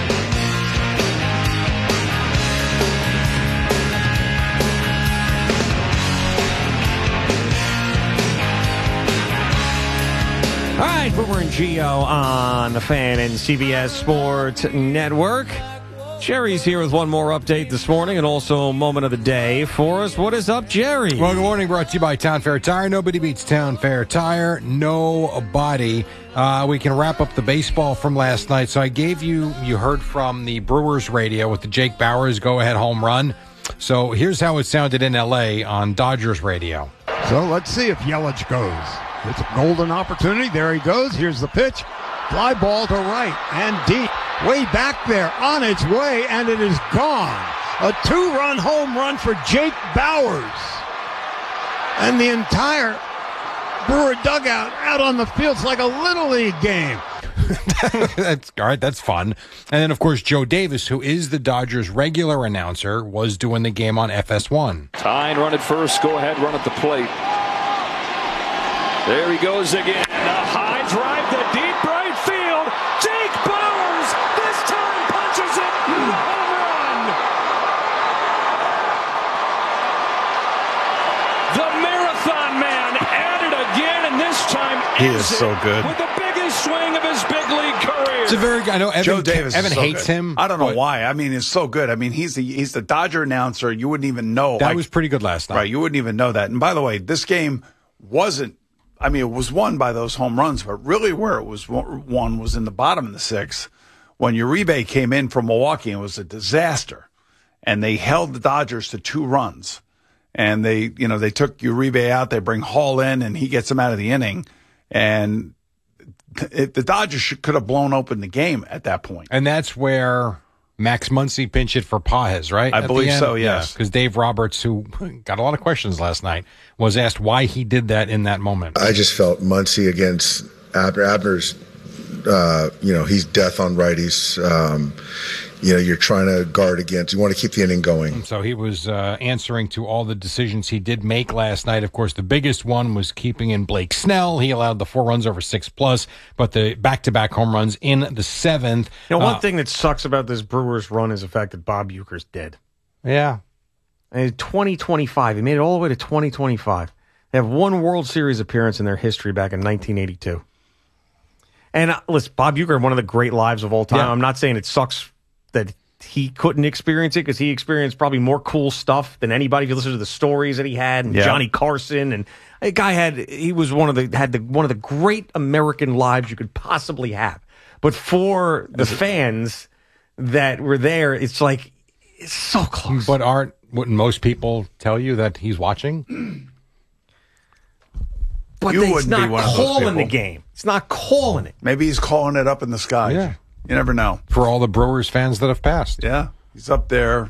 All right, Boomer and Gio on the Fan and C B S Sports Network. Jerry's here with one more update this morning and also moment of the day for us. What is up, Jerry? Well, good morning. Brought to you by Town Fair Tire. Nobody beats Town Fair Tire. Nobody. Uh, we can wrap up the baseball from last night. So I gave you, you heard from the Brewers radio with the Jake Bauers go-ahead home run. So here's how it sounded in L A on Dodgers radio. So let's see if Yelich goes. It's a golden opportunity. There he goes. Here's the pitch. Fly ball to right and deep. Way back there, on its way, and it is gone. A two-run home run for Jake Bauers. And the entire Brewer dugout out on the field. It's like a Little League game. That's all right. That's fun. And then, of course, Joe Davis, who is the Dodgers' regular announcer, was doing the game on F S one. Tyne run at first. Go ahead, run at the plate. There he goes again. A high drive to deep right field. Jake Bauers this time punches it. The home run. The Marathon Man at it again, and this time he is so good. With the biggest early swing of his big league career. It's a very good. I know Evan, Joe Davis Evan is so hates good. him. I don't know but why. I mean, it's so good. I mean, he's the he's the Dodger announcer. You wouldn't even know. That like- was pretty good last night. Right, you wouldn't even know that. And by the way, this game wasn't, I mean, it was won by those home runs, but really where it was won was in the bottom of the sixth when Uribe came in from Milwaukee and it was a disaster. And they held the Dodgers to two runs. And they, you know, they took Uribe out, they bring Hall in, and he gets him out of the inning. And it, the Dodgers should, could have blown open the game at that point. And that's where Max Muncy pinch hit for Pages, right? I At the believe end? so, yes. Because Dave Roberts, who got a lot of questions last night, was asked why he did that in that moment. I just felt Muncy against Abner. Abner's, uh, you know, he's death on righties. Um, you know, you're trying to guard against. You want to keep the inning going. So he was uh, answering to all the decisions he did make last night. Of course, the biggest one was keeping in Blake Snell. He allowed the four runs over six plus, but the back-to-back home runs in the seventh. You know, one Uh, thing that sucks about this Brewers run is the fact that Bob Uecker's dead. Yeah. And twenty twenty-five. He made it all the way to twenty twenty-five. They have one World Series appearance in their history back in nineteen eighty-two. And uh, listen, Bob Uecker had one of the great lives of all time. Yeah. I'm not saying it sucks that he couldn't experience it because he experienced probably more cool stuff than anybody. If you listen to the stories that he had, and Yeah. Johnny Carson, and a guy had he was one of the had the one of the great American lives you could possibly have. But for the fans that were there, it's like it's so close. But aren't wouldn't most people tell you that he's watching? But You it's wouldn't be not one of those calling the people. game. It's not calling it. Maybe he's calling it up in the sky. Yeah. You never know. For all the Brewers fans that have passed. Yeah, he's up there.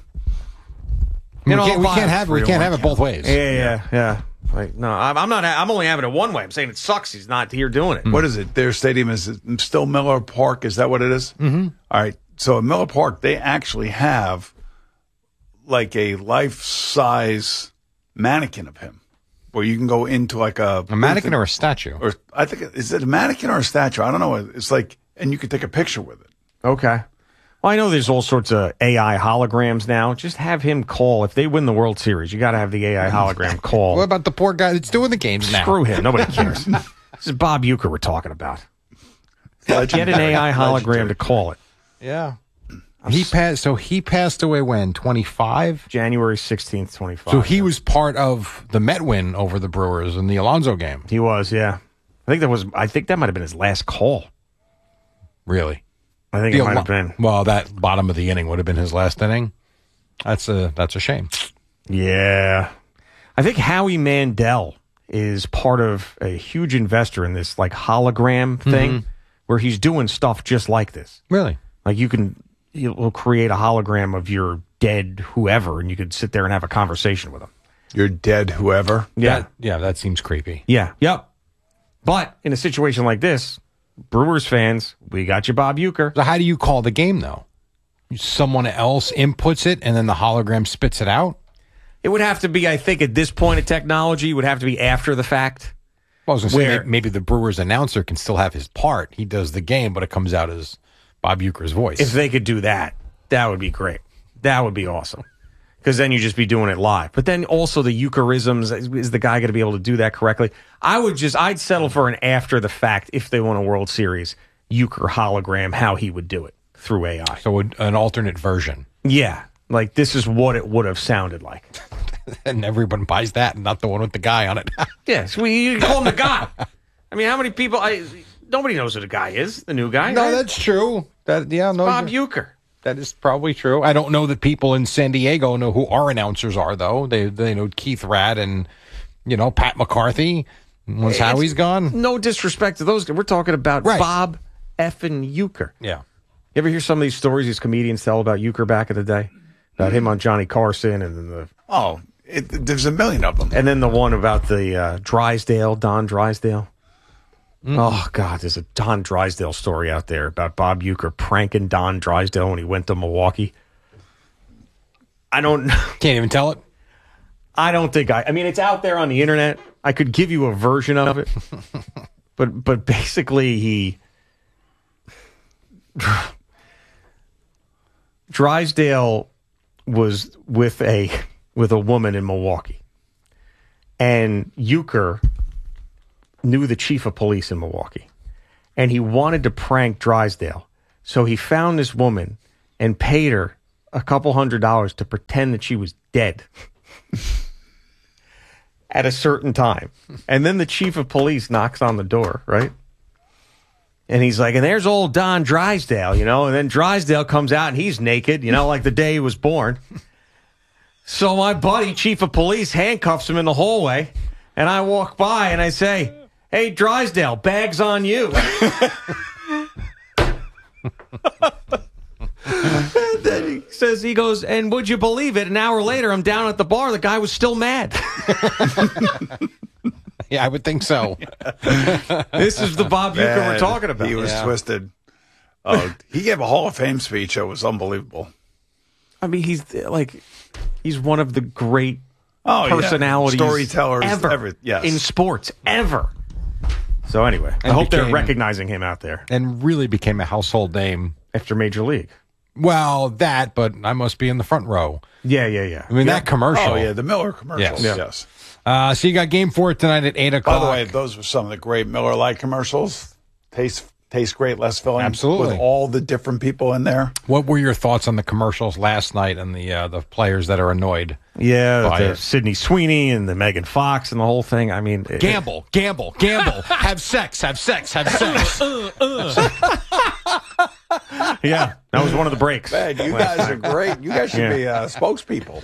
We In all can't, we can't five, have we three can't oh have one it both ways. Yeah, yeah, yeah. Like, no, I'm, I'm not. I'm only having it one way. I'm saying it sucks. He's not here doing it. What is it? Their stadium is still Miller Park. Is that what it is? Mm-hmm. All right. So at Miller Park, they actually have like a life-size mannequin of him, where you can go into like a A mannequin or a statue? or I think is it a mannequin or a statue? I don't know. It's like, and you can take a picture with it. Okay. Well, I know there's all sorts of A I holograms now. Just have him call if they win the World Series. You got to have the A I hologram call. What about the poor guy that's doing the games now? Screw him. Nobody cares. This is Bob Uecker we're talking about. Get an A I hologram Legendary. to call it. Yeah. He passed. So he passed away when twenty-five. January sixteenth, twenty-five. So he was part of the Met win over the Brewers in the Alonso game. He was, yeah. I think that was. I think that might have been his last call. Really? I think The it might Al- have been. Well, that bottom of the inning would have been his last inning. That's a that's a shame. Yeah. I think Howie Mandel is part of a huge investor in this like hologram thing Mhm. where he's doing stuff just like this. Really? Like you can he'll create a hologram of your dead whoever and you could sit there and have a conversation with him. You're dead, whoever. Yeah. That, yeah, that seems creepy. Yeah. Yep. But in a situation like this, Brewers fans, we got you, Bob Uecker. So how do you call the game though? Someone else inputs it and then the hologram spits it out? It would have to be, I think, at this point of technology, it would have to be after the fact. Well, I was going to say Where- may- maybe the Brewers announcer can still have his part. He does the game, but it comes out as Bob Uecker's voice. If they could do that, that would be great. That would be awesome. Because then you just be doing it live. But then also the Eucharisms, is, is the guy going to be able to do that correctly? I would just, I'd settle for an after the fact, if they won a World Series, Uecker hologram, how he would do it through A I. So an alternate version. Yeah. Like this is what it would have sounded like. And everyone buys that, not the one with the guy on it. Yes, we you call him the guy. I mean, how many people? I nobody knows who the guy is. The new guy. No, right? that's true. That yeah, no, Bob Uecker. That is probably true. I don't know that people in San Diego know who our announcers are, though. They they know Keith Radd and you know Pat McCarthy. Once It's Howie's gone. No disrespect to those guys. We're talking about Right. Bob effing Uecker. Yeah. You ever hear some of these stories these comedians tell about Uecker back in the day? About him on Johnny Carson and then the Oh, it, there's a million of them. and then the one about the uh, Drysdale, Don Drysdale. Oh God, there's a Don Drysdale story out there about Bob Uecker pranking Don Drysdale when he went to Milwaukee. I don't Can't even tell it. I don't think I I mean it's out there on the internet. I could give you a version of it. but but basically he Drysdale was with a with a woman in Milwaukee. And Uecker knew the chief of police in Milwaukee. and he wanted to prank Drysdale. So he found this woman and paid her a couple hundred dollars to pretend that she was dead at a certain time. And then the chief of police knocks on the door, right? And he's like, and there's old Don Drysdale, you know, and then Drysdale comes out and he's naked, you know, like the day he was born. So my buddy, chief of police, handcuffs him in the hallway, and I walk by and I say, hey, Drysdale, bag's on you. And then he says, he goes, and would you believe it? An hour later, I'm down at the bar. The guy was still mad. Yeah, I would think so. This is the Bob Uecker we're talking about. He was Yeah. twisted. Oh, he gave a Hall of Fame speech that was unbelievable. I mean, he's like, he's one of the great Oh, yeah. personalities, Storytellers, ever every- yes. in sports, ever. So anyway, I And hope they're became- recognizing him out there And really became a household name. after Major League. Well, that, but I must be in the front row. Yeah, yeah, yeah. I mean, Yeah. that commercial. Oh, yeah, the Miller commercials. Yes. Yes. Uh, so you got game four tonight at eight By o'clock. the way, those were some of the great Miller Lite commercials. Taste tastes great, less filling. Absolutely. With all the different people in there. What were your thoughts on the commercials last night and the uh, the players that are annoyed? Yeah, by the it? Sidney Sweeney and the Megan Fox and the whole thing. I mean, it- Gamble, gamble, gamble. Have sex, have sex, have sex. yeah, that was one of the breaks. Man, you last guys are night. great. You guys should Yeah. be uh, spokespeople.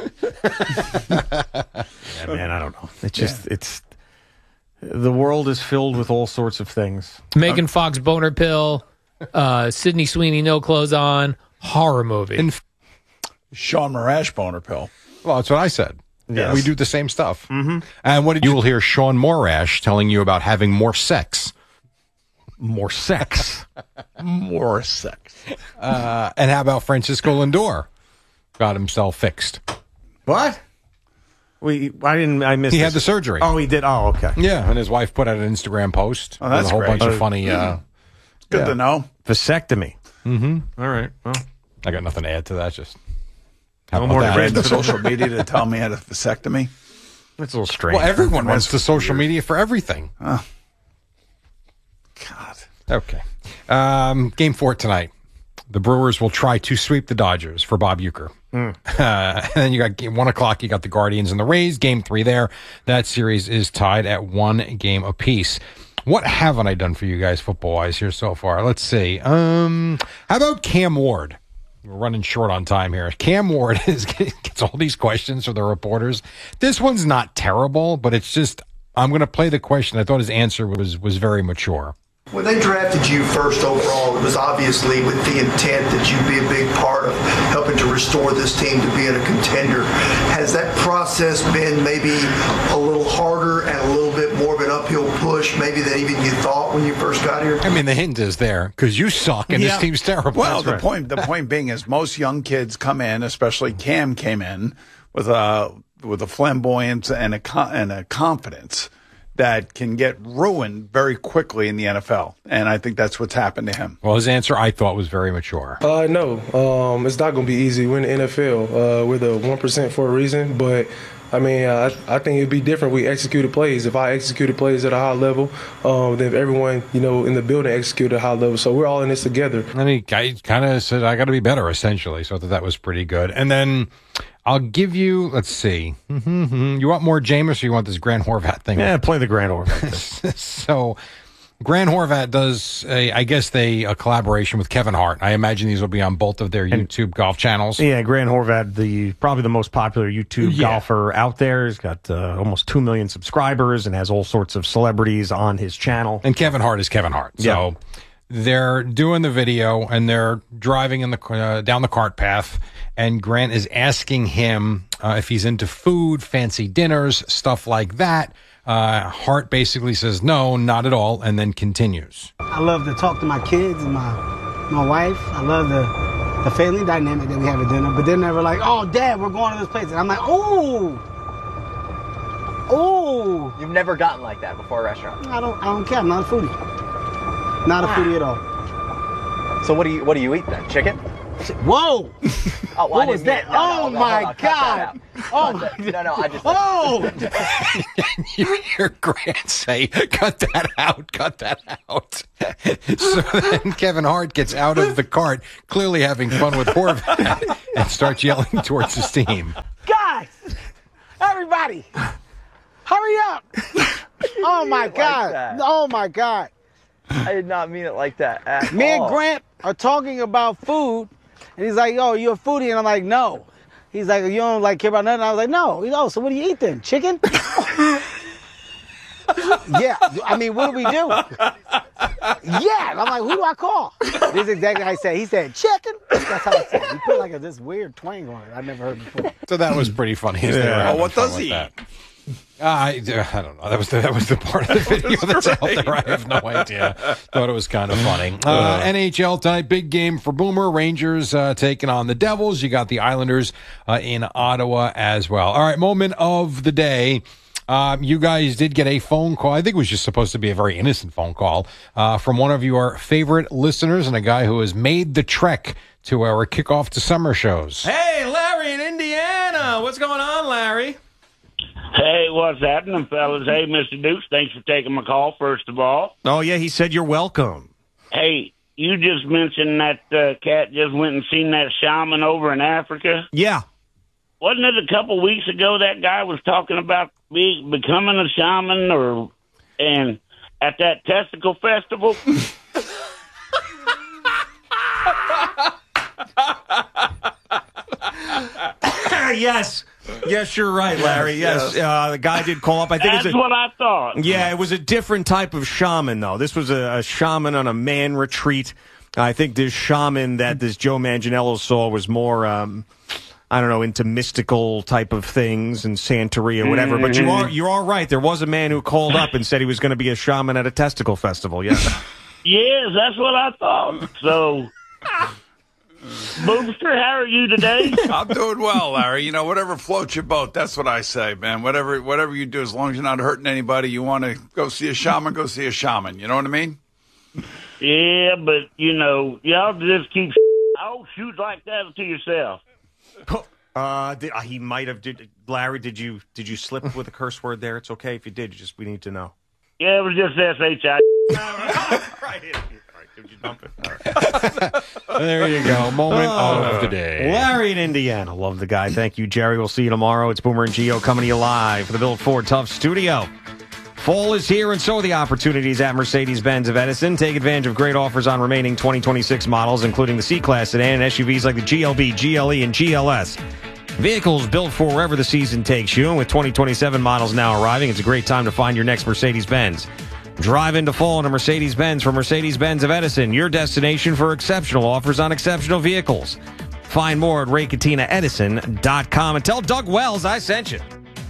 Yeah, man, I don't know. It's just, it's, the world is filled with all sorts of things. Megan Fox boner pill, uh, Sydney Sweeney no clothes on, horror movie. And Sean Marash boner pill. well, that's what I said. Yes. We do the same stuff. Mm-hmm. And what did you will hear Sean Morash telling you about having more sex. More sex. More sex. Uh, and how about Francisco Lindor? Got himself fixed. What? We, I didn't, I missed He this. had the surgery. Oh, he did? Oh, okay. Yeah, and his wife put out an Instagram post Oh, that's with a whole great. bunch of Uh, funny. Uh, Good yeah. to know. Vasectomy. Mm-hmm. All right. Well, I got nothing to add to that. Just how No about more that? I ran to That's- social media to tell me I had a vasectomy. that's a little strange. Well, everyone runs That's to social media for everything. Oh. God. Okay. Um, game four tonight. The Brewers will try to sweep the Dodgers for Bob Uecker. Mm. Uh, and then you got game one o'clock. You got the Guardians and the Rays. Game three there. That series is tied at one game apiece. What haven't I done for you guys football wise here so far? Let's see. Um, how about Cam Ward? We're running short on time here. Cam Ward is, gets all these questions from the reporters. This one's not terrible, but it's just I'm going to play the question. I thought his answer was was very mature. When they drafted you first overall, it was obviously with the intent that you'd be a big part of helping to restore this team to being a contender. Has that process been maybe a little harder and a little bit more of an uphill push maybe than even you thought when you first got here? I mean, the hint is there because you suck and Yeah. this team's terrible. Well, That's the right. point the point being is most young kids come in, especially Cam came in with a with a flamboyance and a co- and a confidence that can get ruined very quickly in the N F L, and I think that's what's happened to him. Well, his answer I thought was very mature. Uh, no, um, it's not going to be easy. We're in the N F L. Uh, we're the one percent for a reason, but I mean, I, I think it'd be different if we executed plays. If I executed plays at a high level, um, then if everyone, you know, in the building executed at a high level. So we're all in this together. And he kind of said, I got to be better, essentially. So I thought that was pretty good. And then I'll give you, let's see. Mm-hmm. You want more Jameis or you want this Grant Horvat thing? Yeah, play the Grant Horvat thing. So Grant Horvat does, a, I guess, they a collaboration with Kevin Hart. I imagine these will be on both of their YouTube golf channels. Yeah, Grant Horvat, the probably the most popular YouTube Yeah. golfer out there. He's got uh, almost two million subscribers and has all sorts of celebrities on his channel. And Kevin Hart is Kevin Hart. So Yeah. they're doing the video and they're driving in the uh, down the cart path, and Grant is asking him uh, if he's into food, fancy dinners, stuff like that. Uh, Hart basically says no, not at all, and then continues. I love to talk to my kids and my my wife. I love the the family dynamic that we have at dinner. But they're never like, "Oh, Dad, we're going to this place," and I'm like, "Oh, oh." You've never gotten like that before a restaurant. I don't I don't care. I'm not a foodie. Not a Wow. foodie at all. So what do you what do you eat then? Chicken? Whoa! Oh, well, What I was didn't that? mean- no, Oh, no, no, my hold on, cut God. that Oh, out. my Cut that- No, no, I just. Oh! You hear Grant say, cut that out, cut that out. So then Kevin Hart gets out of the cart, clearly having fun with Horvat, and starts yelling towards his team. Guys! Everybody! Hurry up! Oh, my Like God. that. Oh, my God. I did not mean it like that at Me and all. Grant are talking about food, and he's like, "Yo, you a foodie?" And I'm like, "No." He's like, "You don't like care about nothing?" I was like, "No." He's like, "Oh, so what do you eat then? Chicken?" Yeah. I mean, what do we do? Yeah. And I'm like, "Who do I call?" This is exactly how I said. He said, "Chicken." That's how I said. He put like a, this weird twang on it I never heard before. So that was pretty funny. As they were Yeah. having Well, what fun does with he that. Uh, I, I don't know. That was the, that was the part of the video that's out there. I have no idea. Thought it was kind of funny. Uh, N H L tonight, big game for Boomer. Rangers uh, taking on the Devils. You got the Islanders uh, in Ottawa as well. All right, moment of the day. Um, you guys did get a phone call. I think it was just supposed to be a very innocent phone call uh, from one of your favorite listeners and a guy who has made the trek to our kickoff to summer shows. Hey, Larry in Indiana. What's going on, Larry? Hey, what's happening, fellas? Hey, Mister Dukes, thanks for taking my call, first of all. Oh, yeah, he said you're welcome. Hey, you just mentioned that uh, cat just went and seen that shaman over in Africa. Yeah. Wasn't it a couple weeks ago that guy was talking about be, becoming a shaman or and at that testicle festival? Yes. Yes, you're right, Larry. Yes, uh, the guy did call up. I think That's it was a, what I thought. Yeah, it was a different type of shaman, though. This was a, a shaman on a man retreat. I think this shaman that this Joe Manganiello saw was more, um, I don't know, into mystical type of things and Santeria, whatever. But you are you are right. There was a man who called up and said he was going to be a shaman at a testicle festival. Yes. Yes, that's what I thought. So, Booster, how are you today? I'm doing well, Larry. You know, whatever floats your boat, that's what I say, man. Whatever whatever you do, as long as you're not hurting anybody, you want to go see a shaman, go see a shaman. You know what I mean? Yeah, but, you know, y'all just keep oh, shoot like that to yourself. Uh, did, uh, he might have. Did Larry? Did you did you slip with a curse word there? It's okay if you did. Just we need to know. Yeah, it was just S H I. Right. Did you dump it? There you go. Moment Oh. of the day. Larry in Indiana. Love the guy. Thank you, Jerry. We'll see you tomorrow. It's Boomer and Gio coming to you live for the Built Ford Tough Studio. Fall is here, and so are the opportunities at Mercedes-Benz of Edison. Take advantage of great offers on remaining twenty twenty-six models, including the C-Class sedan and S U Vs like the G L B, G L E, and G L S. Vehicles built for wherever the season takes you, and with twenty twenty-seven models now arriving, it's a great time to find your next Mercedes-Benz. Drive into fall in a Mercedes-Benz from Mercedes-Benz of Edison, your destination for exceptional offers on exceptional vehicles. Find more at ray katina edison dot com and tell Doug Wells I sent you.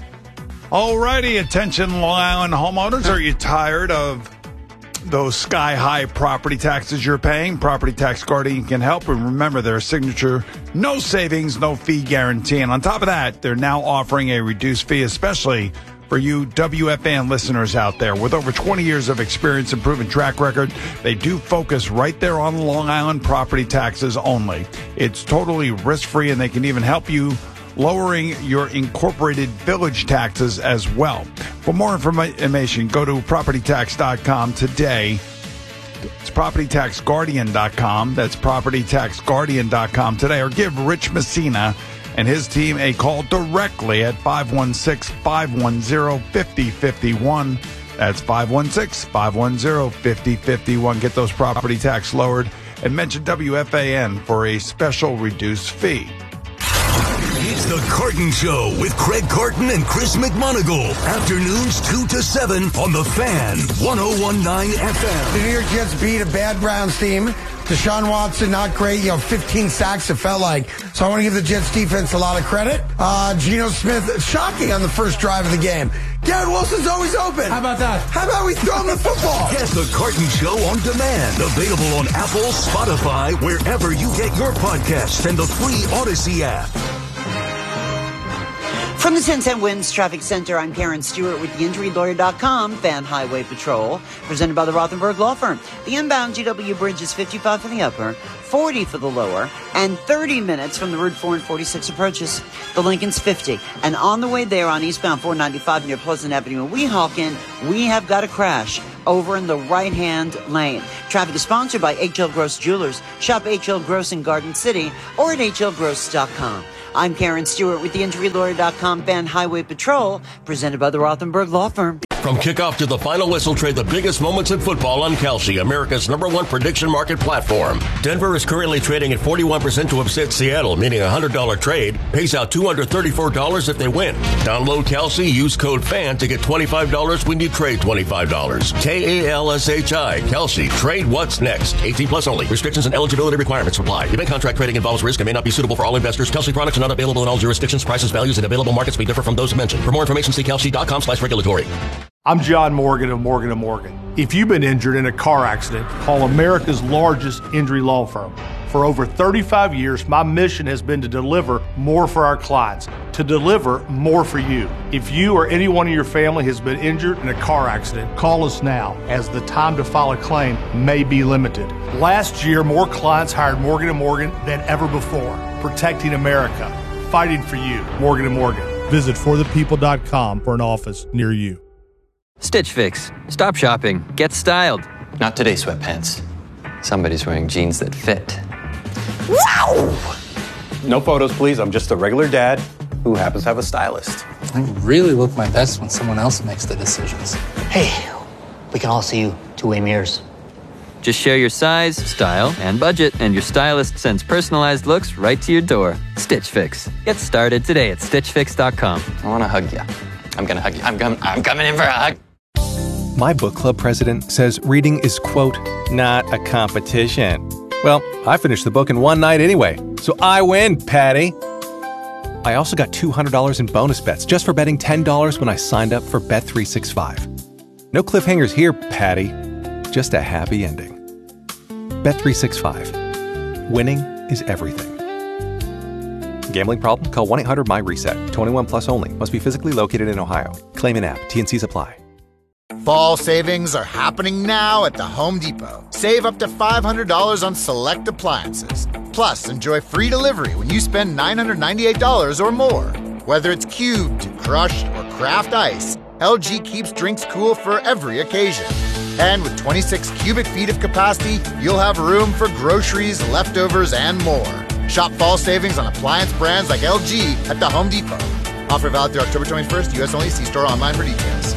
Alrighty, attention Long Island homeowners. Are you tired of those sky-high property taxes you're paying? Property Tax Guardian can help. And remember, their signature, no savings, no fee guarantee. And on top of that, they're now offering a reduced fee, especially for you W F A N listeners out there. With over twenty years of experience and proven track record, they do focus right there on Long Island property taxes only. It's totally risk-free, and they can even help you lowering your incorporated village taxes as well. For more information, go to property tax dot com today. It's property tax guardian dot com. That's property tax guardian dot com today. Or give Rich Messina and his team a call directly at five one six, five one zero, five zero five one. That's five one six, five one zero, five zero five one. Get those property tax lowered and mention W F A N for a special reduced fee. It's the Carton Show with Craig Carton and Chris McMonagle. Afternoons two to seven on The Fan, one oh one point nine F M. The New York Jets beat a bad Browns team. Deshaun Watson, not great. You know, fifteen sacks, it felt like. So I want to give the Jets defense a lot of credit. Uh, Geno Smith, shocking on the first drive of the game. Garrett Wilson's always open. How about that? How about we throw him the football? Get the Carton Show on demand. Available on Apple, Spotify, wherever you get your podcasts, and the free Odyssey app. From the ten cent Winds Traffic Center, I'm Karen Stewart with the injury lawyer dot com Fan Highway Patrol, presented by the Rothenberg Law Firm. The inbound G W Bridge is fifty-five for the upper, forty for the lower, and thirty minutes from the Route four and forty-six approaches. The Lincoln's fifty. And on the way there on eastbound four ninety-five near Pleasant Avenue in Weehawken, we have got a crash over in the right-hand lane. Traffic is sponsored by H L Gross Jewelers. Shop H L Gross in Garden City or at H L gross dot com. I'm Karen Stewart with the injury lawyer dot com Fan Highway Patrol, presented by the Rothenberg Law Firm. From kickoff to the final whistle, trade the biggest moments in football on Kalshi, America's number one prediction market platform. Denver is currently trading at forty-one percent to upset Seattle, meaning a one hundred dollars trade pays out two hundred thirty-four dollars if they win. Download Kalshi, use code FAN to get twenty-five dollars when you trade twenty-five dollars. K A L S H I, Kalshi. Trade what's next. eighteen plus only. Restrictions and eligibility requirements apply. Event contract trading involves risk and may not be suitable for all investors. Kalshi products are not available in all jurisdictions. Prices, values, and available markets may differ from those mentioned. For more information, see Kalshi dot com slash regulatory. I'm John Morgan of Morgan and Morgan. If you've been injured in a car accident, call America's largest injury law firm. For over thirty-five years, my mission has been to deliver more for our clients, to deliver more for you. If you or anyone in your family has been injured in a car accident, call us now, as the time to file a claim may be limited. Last year, more clients hired Morgan and Morgan than ever before, protecting America, fighting for you. Morgan and Morgan. Visit for the people dot com for an office near you. Stitch Fix. Stop shopping. Get styled. Not today, sweatpants. Somebody's wearing jeans that fit. Wow! No photos, please. I'm just a regular dad who happens to have a stylist. I really look my best when someone else makes the decisions. Hey, we can all see you two-way mirrors. Just share your size, style, and budget, and your stylist sends personalized looks right to your door. Stitch Fix. Get started today at stitch fix dot com. I want to hug you. I'm going to hug you. I'm, com- I'm coming in for a hug. My book club president says reading is, quote, not a competition. Well, I finished the book in one night anyway, so I win, Patty. I also got two hundred dollars in bonus bets just for betting ten dollars when I signed up for Bet three sixty-five. No cliffhangers here, Patty. Just a happy ending. Bet three sixty-five. Winning is everything. Gambling problem? Call one eight hundred my reset. twenty-one plus only. Must be physically located in Ohio. Claim an app. T N Cs apply. Fall savings are happening now at the Home Depot. Save up to five hundred dollars on select appliances. Plus, enjoy free delivery when you spend nine hundred ninety-eight dollars or more. Whether it's cubed, crushed, or craft ice, L G keeps drinks cool for every occasion. And with twenty-six cubic feet of capacity, you'll have room for groceries, leftovers, and more. Shop fall savings on appliance brands like L G at the Home Depot. Offer valid through October twenty-first, U S only. See store online for details.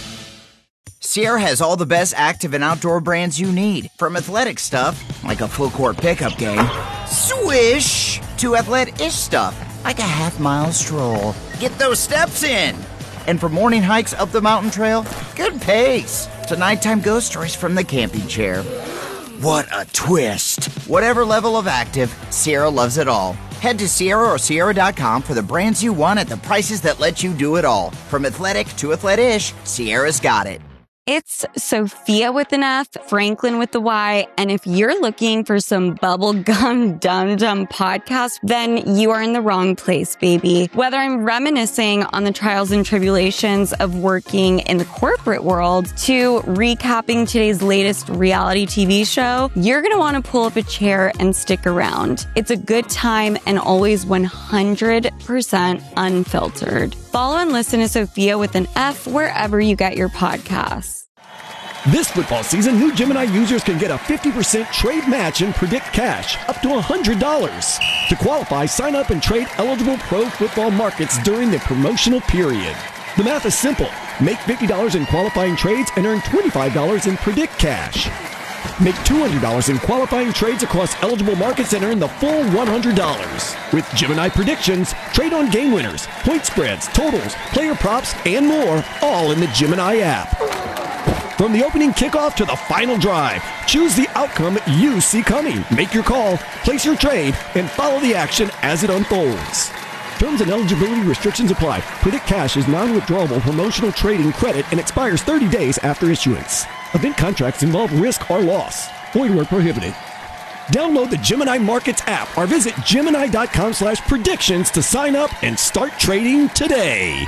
Sierra has all the best active and outdoor brands you need. From athletic stuff, like a full court pickup game, swish, to athletic-ish stuff, like a half mile stroll. Get those steps in. And for morning hikes up the mountain trail, good pace. To nighttime ghost stories from the camping chair. What a twist. Whatever level of active, Sierra loves it all. Head to Sierra or Sierra dot com for the brands you want at the prices that let you do it all. From athletic to athletic-ish, Sierra's got it. It's Sophia with an F, Franklin with the Y, and if you're looking for some bubblegum dum-dum podcast, then you are in the wrong place, baby. Whether I'm reminiscing on the trials and tribulations of working in the corporate world to recapping today's latest reality T V show, you're going to want to pull up a chair and stick around. It's a good time and always one hundred percent unfiltered. Follow and listen to Sophia with an F wherever you get your podcasts. This football season, new Gemini users can get a fifty percent trade match and predict cash up to one hundred dollars. To qualify, sign up and trade eligible pro football markets during the promotional period. The math is simple. Make fifty dollars in qualifying trades and earn twenty-five dollars in predict cash. Make two hundred dollars in qualifying trades across eligible markets and earn the full one hundred dollars. With Gemini Predictions, trade on game winners, point spreads, totals, player props, and more, all in the Gemini app. From the opening kickoff to the final drive, choose the outcome you see coming. Make your call, place your trade, and follow the action as it unfolds. Terms and eligibility restrictions apply. Predict Cash is non-withdrawable promotional trading credit and expires thirty days after issuance. Event contracts involve risk or loss. Void where prohibited. Download the Gemini Markets app or visit Gemini.com slash predictions to sign up and start trading today.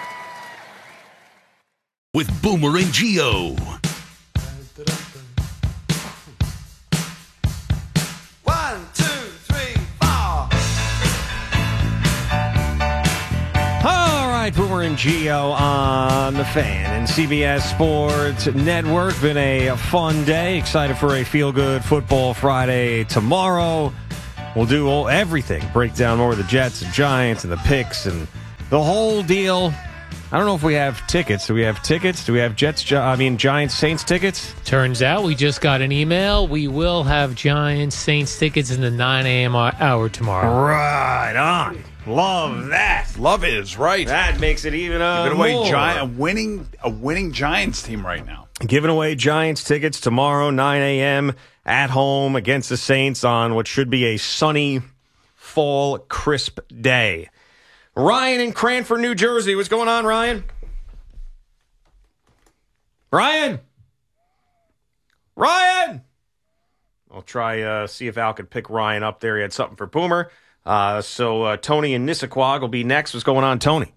With Boomer and Geo. One, two, three, four. All right, Boomer and Geo on the Fan and C B S Sports Network. Been a fun day. Excited for a feel-good football Friday tomorrow. We'll do all, everything. Break down more of the Jets and Giants and the picks and the whole deal. I don't know if we have tickets. Do we have tickets? Do we have Jets, Gi- I mean, Giants, Saints tickets? Turns out we just got an email. We will have Giants, Saints tickets in the nine a.m. hour tomorrow. Right on. Love that. Love it is right. That makes it even uh, Giving away more. Gi- a winning a winning Giants team right now. Giving away Giants tickets tomorrow, nine a.m. at home against the Saints on what should be a sunny, fall, crisp day. Ryan in Cranford, New Jersey. What's going on, Ryan? Ryan? Ryan! I'll try uh see if Al could pick Ryan up there. He had something for Boomer. Uh, so uh, Tony in Nissaquag will be next. What's going on, Tony?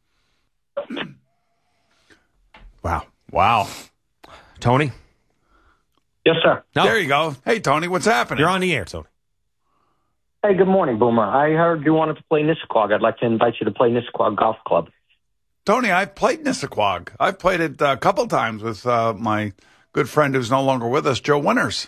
Wow. Wow. Tony? Yes, sir. No. There you go. Hey, Tony, what's happening? You're on the air, Tony. Hey, good morning, Boomer. I heard you wanted to play Nissaquag. I'd like to invite you to play Nissaquag Golf Club. Tony, I've played Nissaquag. I've played it a couple times with uh, my good friend who's no longer with us, Joe Winters.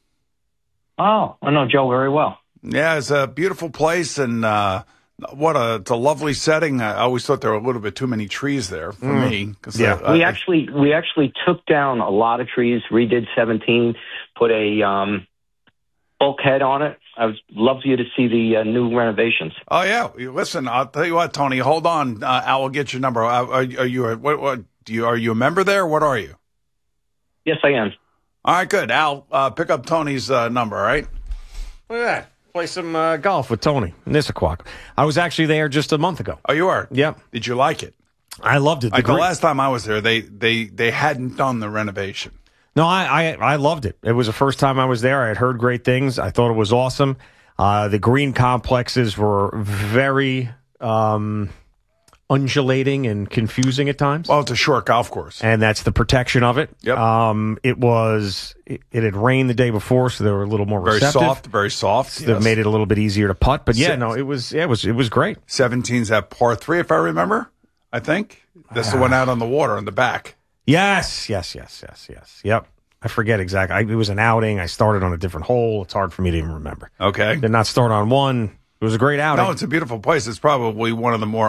Oh, I know Joe very well. Yeah, it's a beautiful place, and uh, what a it's a lovely setting. I always thought there were a little bit too many trees there for Mm. me. 'Cause, Yeah. uh, we I- actually we actually took down a lot of trees, redid seventeen, put a um, bulkhead on it. I would love for you to see the uh, new renovations. Oh yeah, listen. I'll tell you what, Tony. Hold on. Uh, Al will get your number. Uh, are, are you? A, what? What? Do you? Are you a member there? What are you? Yes, I am. All right, good. Al, uh, pick up Tony's uh, number. All right. Look at that. Play some uh, golf with Tony in Nissaquag. I was actually there just a month ago. Oh, you are? Yep. Did you like it? I loved it. The, Like the green- last time I was there, they they they hadn't done the renovation. No, I, I I loved it. It was the first time I was there. I had heard great things. I thought it was awesome. Uh, the green complexes were very um, undulating and confusing at times. Well, it's a short golf course, and that's the protection of it. Yep. Um, it was. It, it had rained the day before, so they were a little more Very receptive. soft, very soft. So That made it a little bit easier to putt. But yeah, Se- no, it was. Yeah, it was. It was great. seventeen's at par three, if I remember. I think that's the one out on the water in the back. Yes, yes, yes, yes, yes. Yep. I forget exactly. I, it was an outing. I started on a different hole. It's hard for me to even remember. Okay. Did not start on one. It was a great outing. No, it's a beautiful place. It's probably one of the more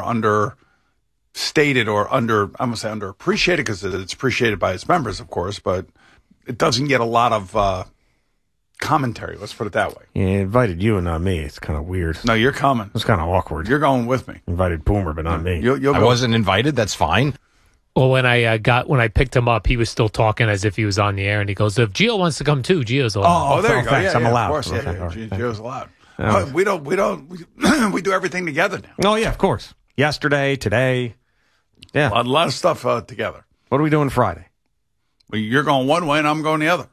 understated or under, I'm going to say underappreciated because it's appreciated by its members, of course, but it doesn't get a lot of uh, commentary. Let's put it that way. Yeah, I invited you and not me. It's kind of weird. No, you're coming. It's kind of awkward. You're going with me. Invited Boomer, but not me. You'll, you'll I go. wasn't invited. That's fine. Well, when I uh, got when I picked him up, he was still talking as if he was on the air, and he goes, "If Gio wants to come too, Gio's allowed." Oh, there you go. thanks. Yeah, I'm yeah, allowed. Of course, yeah, Okay, yeah. all right, G- thank Joe's allowed. Yeah. Uh, we don't, we don't, we, we do everything together now. Oh yeah, of course. Yesterday, today, yeah, A lot, a lot of stuff uh, together. What are we doing Friday? Well, you're going one way and I'm going the other.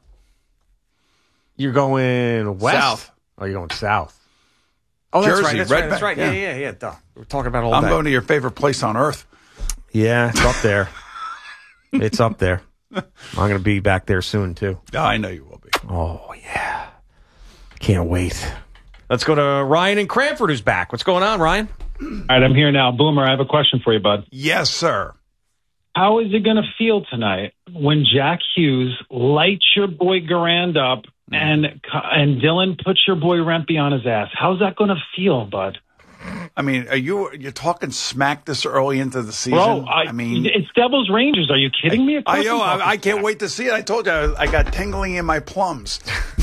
You're going west. South. Oh, you're going south. Oh, that's Jersey, right. That's Red right. That's Bank, right. Yeah, yeah. yeah, yeah. Duh. We're talking about all I'm day. going to your favorite place on earth. Yeah, it's up there. It's up there. I'm going to be back there soon too. Yeah, I know you will be. Oh yeah, can't wait. Let's go to Ryan in Cranford, who's back. What's going on, Ryan? All right, I'm here now. Boomer, I have a question for you, bud. Yes, sir. How is it going to feel tonight when Jack Hughes lights your boy Garand up and and Dylan puts your boy Rempe on his ass? How's that going to feel, bud? I mean, are you you're talking smack this early into the season? Bro, I, I mean, it's Devils Rangers. Are you kidding me? Of I, course yo, I'm I, I can't wait to see it. I told you I, I got tingling in my plums.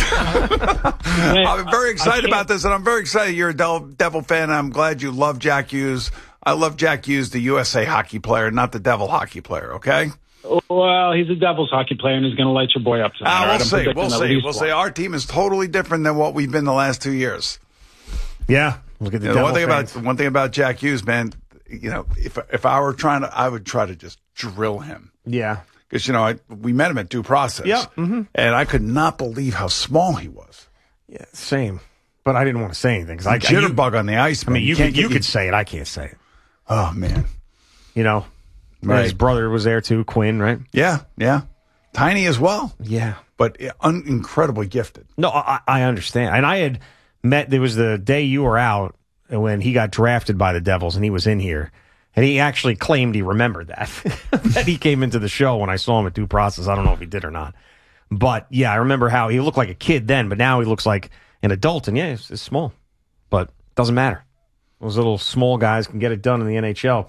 I'm very excited about this, and I'm very excited you're a Del- Devil fan. And I'm glad you love Jack Hughes. I love Jack Hughes, the U S A hockey player, not the Devil hockey player. Okay. Well, he's a Devils hockey player, and he's going to light your boy up tonight. Uh, all we'll right? I'm see. predicting We'll at see. least We'll one. see. Our team is totally different than what we've been the last two years. Yeah. Look at the You know, one Devil thing fans. about one thing about Jack Hughes, man. You know, if if I were trying to, I would try to just drill him. Yeah. Because, you know, I, we met him at Due Process. Yep. Mhm. And I could not believe how small he was. Yeah, same. But I didn't want to say anything because I jitterbug on the ice. I mean, man. you, can't could, you get- could say it. I can't say it. Oh man, You know, Right. his brother was there too, Quinn, right? Yeah, yeah. Tiny as well. Yeah. But un- incredibly gifted. No, I, I understand. And I had met, there was the day you were out when he got drafted by the Devils and he was in here. And he actually claimed he remembered that. that he came into the show when I saw him at Due Process. I don't know if he did or not. But yeah, I remember how he looked like a kid then, but now he looks like an adult. And yeah, it's, it's small. But it doesn't matter. Those little small guys can get it done in the N H L.